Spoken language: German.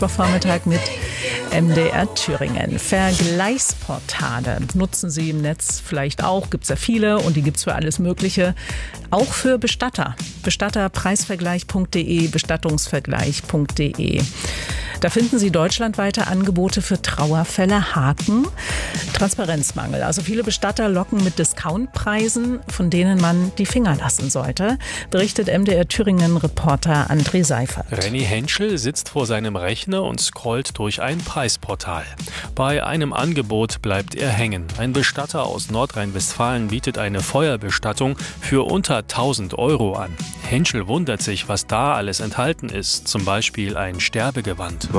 Vormittag mit MDR Thüringen. Vergleichsportale nutzen Sie im Netz vielleicht auch, gibt es ja viele und die gibt es für alles Mögliche. Auch für Bestatter. Bestatterpreisvergleich.de, bestattungsvergleich.de. Da finden Sie deutschlandweite Angebote für Trauerfälle. Haken: Transparenzmangel. Also viele Bestatter locken mit Discountpreisen, von denen man die Finger lassen sollte, berichtet MDR Thüringen-Reporter André Seifert. Renny Henschel sitzt vor seinem Rechner und scrollt durch ein Preisportal. Bei einem Angebot bleibt er hängen. Ein Bestatter aus Nordrhein-Westfalen bietet eine Feuerbestattung für unter 1.000 € an. Henschel wundert sich, was da alles enthalten ist, zum Beispiel ein Sterbegewand.